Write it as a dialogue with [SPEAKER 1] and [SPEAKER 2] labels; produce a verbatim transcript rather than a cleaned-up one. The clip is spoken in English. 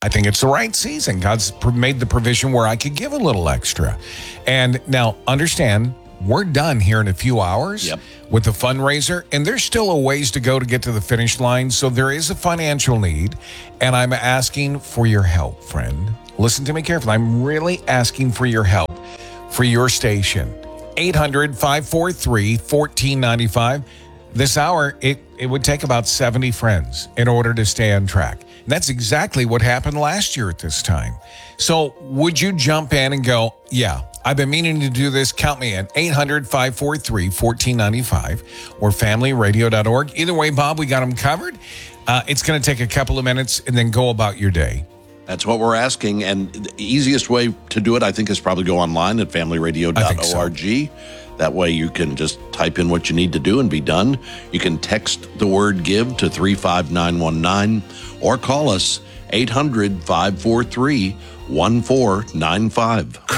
[SPEAKER 1] I think it's the right season. God's made the provision where I could give a little extra. And now, understand, we're done here in a few hours
[SPEAKER 2] yep.
[SPEAKER 1] with the fundraiser, and there's still a ways to go to get to the finish line. So there is a financial need, and I'm asking for your help, friend. Listen to me carefully. I'm really asking for your help for your station. eight hundred, five four three, one four nine five. This hour, it, it would take about seventy friends in order to stay on track. And that's exactly what happened last year at this time. So would you jump in and go, yeah, I've been meaning to do this. Count me in. eight hundred, five four three, one four nine five or family radio dot org. Either way, Bob, we got them covered. Uh, it's going to take a couple of minutes and then go about your day.
[SPEAKER 2] That's what we're asking. And the easiest way to do it, I think, is probably go online at family radio dot org. So. That way you can just type in what you need to do and be done. You can text the word give to three five nine one nine or call us eight hundred, five four three, one four nine five.